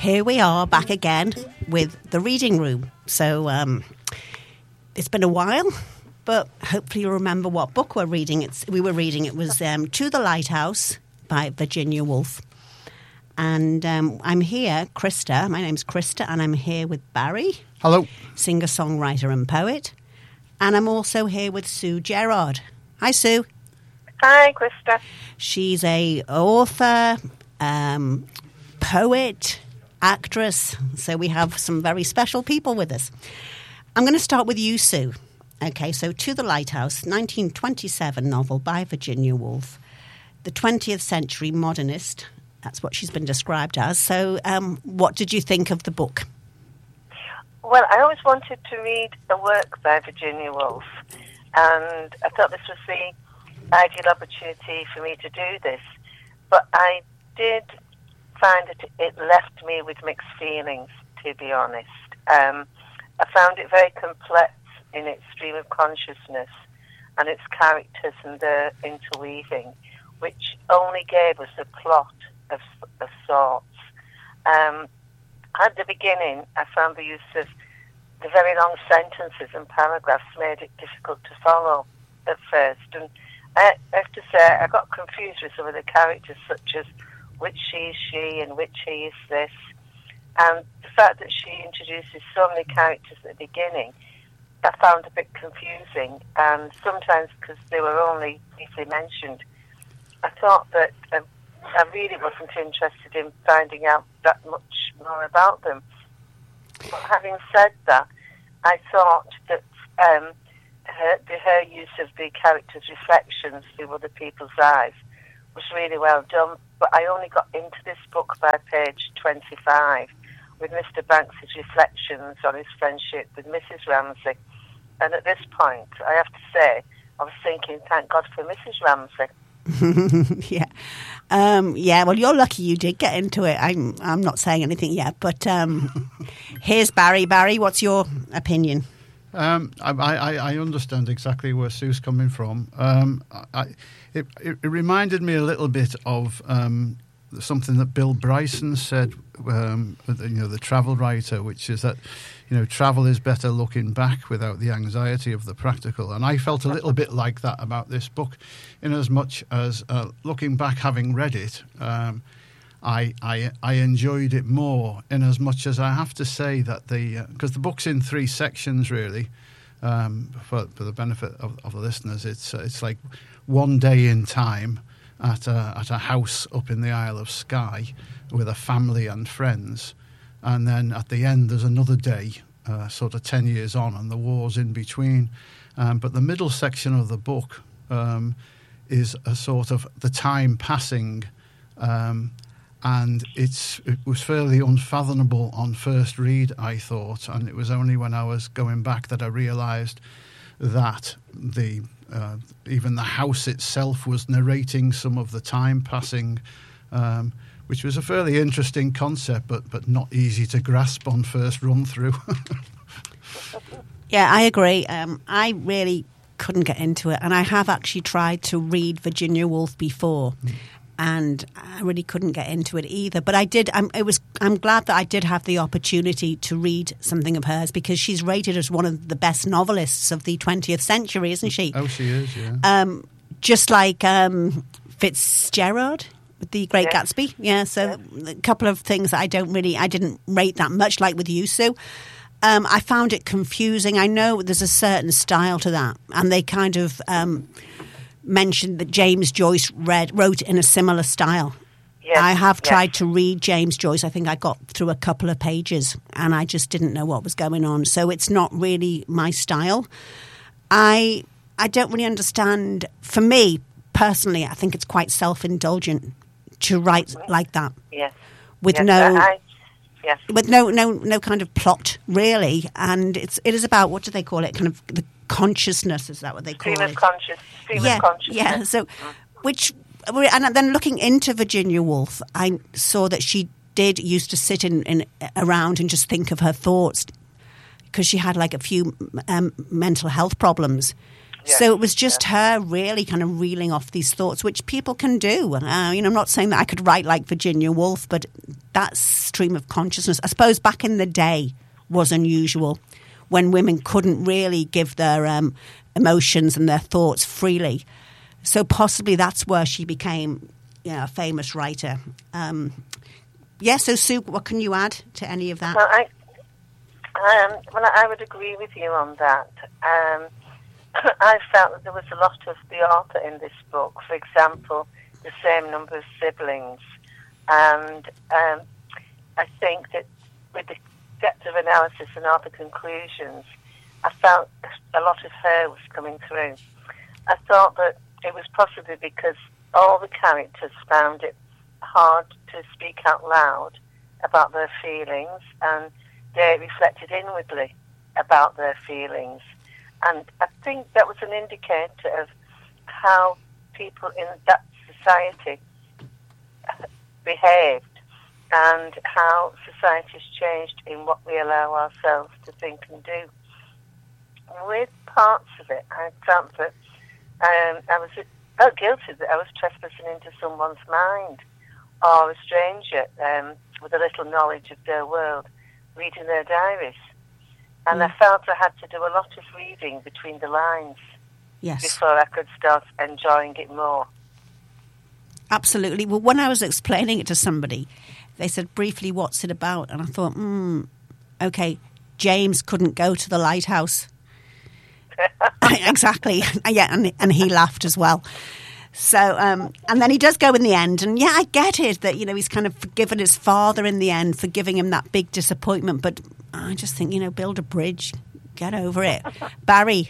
here we are back again with the reading room. So it's been a while, but hopefully you remember what book we're reading. It was To the Lighthouse by Virginia Woolf. And I'm here, Krista. My name's Krista, and I'm here with Barry. Hello. Singer-songwriter and poet. And I'm also here with Sue Gerard. Hi, Sue. Hi, Krista. She's a author, poet, actress. So we have some very special people with us. I'm going to start with you, Sue. Okay, so To the Lighthouse, 1927 novel by Virginia Woolf. The 20th century modernist. That's what she's been described as. So what did you think of the book? Well, I always wanted to read a work by Virginia Woolf, and I thought this was the ideal opportunity for me to do this. But I did find that it left me with mixed feelings, to be honest. I found it very complex in its stream of consciousness and its characters and their interweaving, which only gave us a plot of sorts. At the beginning, I found the use of the very long sentences and paragraphs made it difficult to follow at first. And I have to say, I got confused with some of the characters, such as which she is she and which he is this. And the fact that she introduces so many characters at the beginning, I found a bit confusing. And sometimes, because they were only briefly mentioned, I thought that I really wasn't interested in finding out that much more about them. But having said that, I thought that her use of the characters' reflections through other people's eyes was really well done. But I only got into this book by page 25 with Mr. Banks's reflections on his friendship with Mrs. Ramsay. And at this point, I have to say, I was thinking, thank God for Mrs. Ramsay. Yeah. Well, you're lucky you did get into it. I'm not saying anything yet, but here's Barry. Barry, what's your opinion? I understand exactly where Sue's coming from. It reminded me a little bit of something that Bill Bryson said, the travel writer, which is that, travel is better looking back without the anxiety of the practical. And I felt a little bit like that about this book, in as much as looking back, having read it, I enjoyed it more, in as much as I have to say that because the book's in 3 sections, really, for the benefit of the listeners. It's like one day in time at a house up in the Isle of Skye with a family and friends, and then at the end there's another day, sort of 10 years on, and the war's in between. But the middle section of the book is a sort of the time passing, and it was fairly unfathomable on first read, I thought, and it was only when I was going back that I realised that even the house itself was narrating some of the time passing, which was a fairly interesting concept, but not easy to grasp on first run through. Yeah, I agree. I really couldn't get into it, and I have actually tried to read Virginia Woolf before, and I really couldn't get into it either. But I did. I'm glad that I did have the opportunity to read something of hers, because she's rated as one of the best novelists of the 20th century, isn't she? Oh, she is. Yeah. Just like Fitzgerald with The Great Gatsby. Yeah. So a couple of things that I didn't rate that much, like with you, Sue. I found it confusing. I know there's a certain style to that, and they kind of mentioned that James Joyce wrote in a similar style. Yes, I have tried to read James Joyce. I think I got through a couple of pages, and I just didn't know what was going on. So it's not really my style. I don't really understand. For me personally, I think it's quite self-indulgent to write like that. Yes. With with no kind of plot, really. And it is about, what do they call it? Kind of the consciousness, is that what they call it? Stream of consciousness. Yeah. So, and then looking into Virginia Woolf, I saw that she used to sit around and just think of her thoughts, because she had like a few mental health problems. Yes. So it was just her really kind of reeling off these thoughts, which people can do. I'm not saying that I could write like Virginia Woolf, but that stream of consciousness, I suppose back in the day, was unusual, when women couldn't really give their emotions and their thoughts freely. So possibly that's where she became, a famous writer. So Sue, what can you add to any of that? Well, I would agree with you on that. I felt that there was a lot of the author in this book. For example, the same number of siblings. And I think that with the depth of analysis and all the conclusions, I felt a lot of her was coming through. I thought that it was possibly because all the characters found it hard to speak out loud about their feelings, and they reflected inwardly about their feelings. And I think that was an indicator of how people in that society behaved and how society's changed in what we allow ourselves to think and do. With parts of it, I felt that I felt guilty that I was trespassing into someone's mind, or a stranger with a little knowledge of their world, reading their diaries. And I felt I had to do a lot of reading between the lines before I could start enjoying it more. Absolutely. Well, when I was explaining it to somebody, they said briefly, what's it about? And I thought, okay, James couldn't go to the lighthouse. Exactly. Yeah, and he laughed as well. So, and then he does go in the end. And yeah, I get it that, he's kind of forgiven his father in the end for giving him that big disappointment. But I just think, build a bridge, get over it. Barry.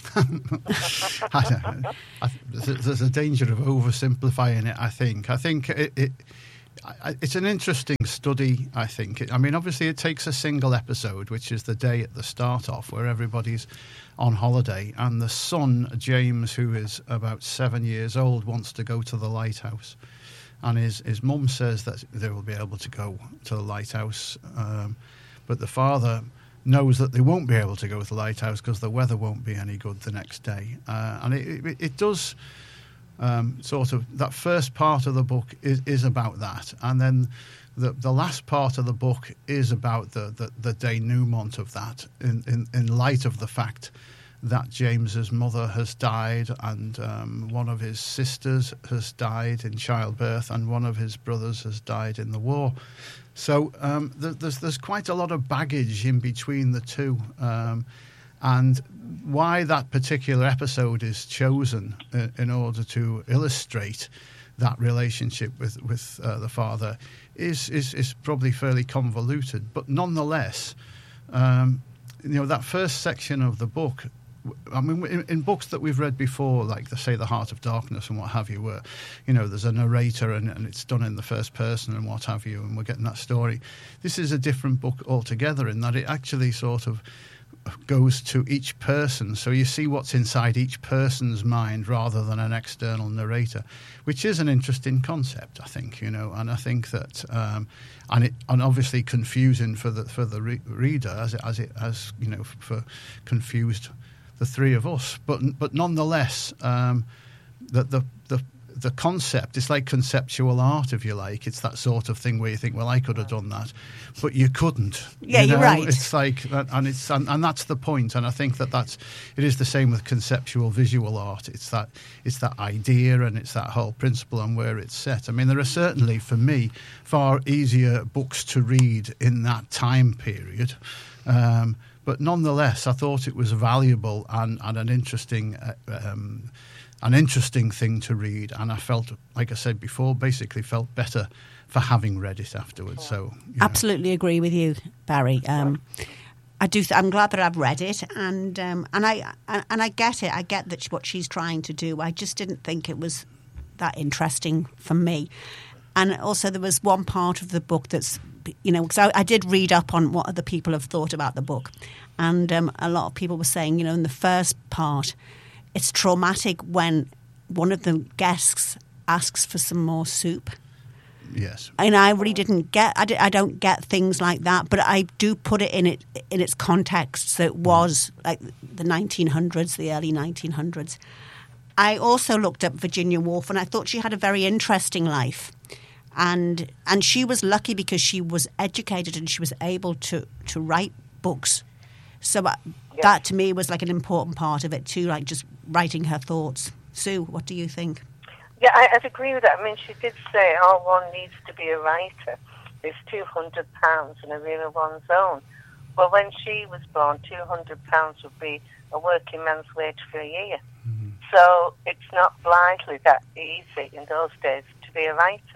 There's a danger of oversimplifying it, I think. I think it's an interesting study, I think. Obviously it takes a single episode, which is the day at the start off, where everybody's on holiday, and the son, James, who is about 7 years old, wants to go to the lighthouse. And his mum says that they will be able to go to the lighthouse, but the father knows that they won't be able to go to the lighthouse because the weather won't be any good the next day. And it does sort of, that first part of the book is about that. And then the last part of the book is about the denouement of that in light of the fact that James's mother has died, and one of his sisters has died in childbirth, and one of his brothers has died in the war. So there's quite a lot of baggage in between the two, and why that particular episode is chosen in order to illustrate that relationship with the father is probably fairly convoluted, but nonetheless, that first section of the book. In books that we've read before, like say The Heart of Darkness and what have you, where there's a narrator and it's done in the first person and what have you, and we're getting that story. This is a different book altogether in that it actually sort of goes to each person, so you see what's inside each person's mind rather than an external narrator, which is an interesting concept, I think. And I think that and obviously confusing for the reader as it has for confused the three of us, but nonetheless, the concept, it's like conceptual art, if you like. It's that sort of thing where you think, well, I could have done that, but you couldn't. Yeah, you're right. It's like, and that's the point. And I think it is the same with conceptual visual art. It's that idea and it's that whole principle and where it's set. There are certainly, for me, far easier books to read in that time period. But nonetheless, I thought it was valuable and an interesting thing to read. And I felt, like I said before, basically felt better for having read it afterwards. So absolutely agree with you, Barry. I do. I'm glad that I've read it, and I get it. I get that what she's trying to do. I just didn't think it was that interesting for me. And also, there was one part of the book that's, because I did read up on what other people have thought about the book. And a lot of people were saying, in the first part, it's traumatic when one of the guests asks for some more soup. Yes. And I really didn't get, I don't get things like that, but I do put it in its context. So it was like the 1900s, the early 1900s. I also looked up Virginia Woolf, and I thought she had a very interesting life. And she was lucky because she was educated and she was able to write books. So that to me was like an important part of it too, like just writing her thoughts. Sue, what do you think? Yeah, I'd agree with that. I mean, she did say all one needs to be a writer is £200 and a room of one's own. Well, when she was born, £200 would be a working man's wage for a year. Mm-hmm. So it's not blindly that easy in those days to be a writer.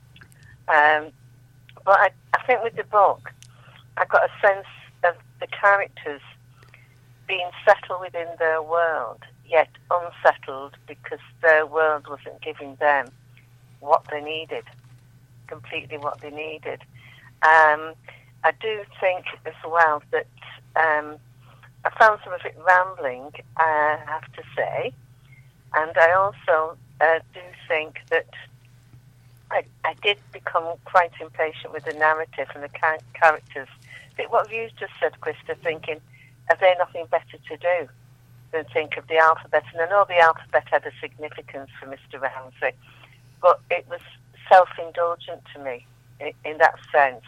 But I think with the book, I got a sense of the characters being settled within their world, yet unsettled because their world wasn't giving them what they needed, completely what they needed. I do think as well that I found some of it rambling, I have to say, and I also do think that I did become quite impatient with the narrative and the characters. What you just said, Krista, thinking, have they nothing better to do than think of the alphabet? And I know the alphabet had a significance for Mr. Ramsay, but it was self-indulgent to me in that sense.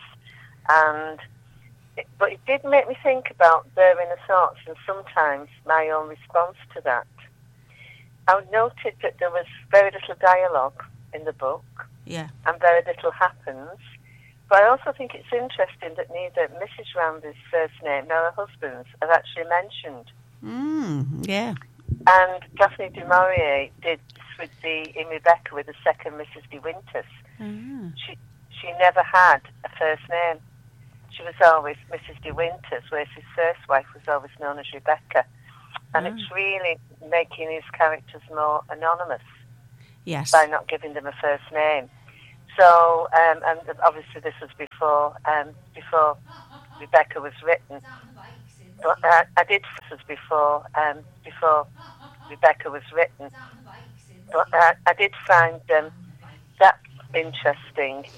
But it did make me think about their inner thoughts and sometimes my own response to that. I noted that there was very little dialogue in the book, and very little happens. But I also think it's interesting that neither Mrs. Ramsay's first name nor her husband's are actually mentioned. And Daphne du Maurier did in Rebecca with the second Mrs. de Winters. She never had a first name. She was always Mrs. de Winters, whereas his first wife was always known as Rebecca. And it's really making his characters more anonymous by not giving them a first name. So, and obviously this was before Rebecca was written. But before Rebecca was written. But I did find that interesting